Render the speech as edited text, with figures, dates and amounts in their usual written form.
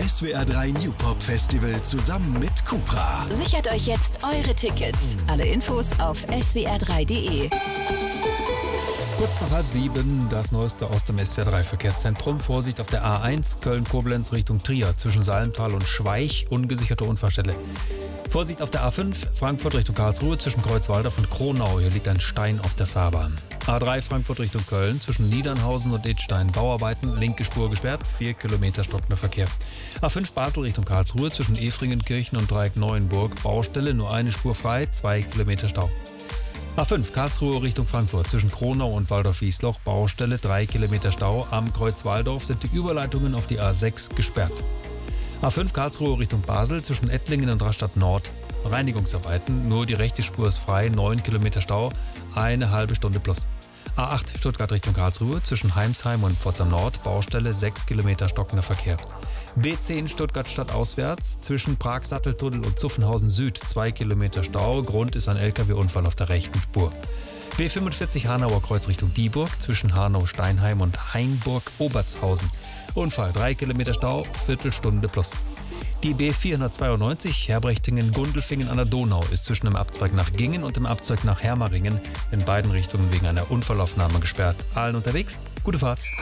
SWR3 New Pop Festival zusammen mit Cupra. Sichert euch jetzt eure Tickets. Alle Infos auf swr3.de. Kurz nach 6:30 das Neueste aus dem SWR3 Verkehrszentrum. Vorsicht auf der A1 Köln-Koblenz Richtung Trier zwischen Salmtal und Schweich. Ungesicherte Unfallstelle. Vorsicht auf der A5 Frankfurt Richtung Karlsruhe zwischen Kreuzwaldorf und Kronau. Hier liegt ein Stein auf der Fahrbahn. A3 Frankfurt Richtung Köln zwischen Niedernhausen und Idstein. Bauarbeiten, linke Spur gesperrt, 4 Kilometer stockender Verkehr. A5 Basel Richtung Karlsruhe zwischen Efringenkirchen und Dreieck Neuenburg. Baustelle, nur eine Spur frei, 2 Kilometer Stau. A5 Karlsruhe Richtung Frankfurt zwischen Kronau und Waldorf-Wiesloch. Baustelle, 3 Kilometer Stau. Am Kreuz Waldorf sind die Überleitungen auf die A6 gesperrt. A5 Karlsruhe Richtung Basel zwischen Ettlingen und Rastatt Nord. Reinigungsarbeiten, nur die rechte Spur ist frei, 9 Kilometer Stau, eine halbe Stunde plus. A8 Stuttgart Richtung Karlsruhe zwischen Heimsheim und Pforzheim Nord. Baustelle, 6 Kilometer stockender Verkehr. B10 Stuttgart stadtauswärts zwischen Prag-Satteltunnel und Zuffenhausen Süd. 2 Kilometer Stau. Grund ist ein LKW-Unfall auf der rechten Spur. B45 Hanauer Kreuz Richtung Dieburg zwischen Hanau-Steinheim und Hainburg-Obertshausen. Unfall, 3 Kilometer Stau, Viertelstunde plus. Die B492 Herbrechtingen-Gundelfingen an der Donau ist zwischen dem Abzweig nach Gingen und dem Abzweig nach Hermaringen in beiden Richtungen wegen einer Unfallaufnahme gesperrt. Allen unterwegs, gute Fahrt.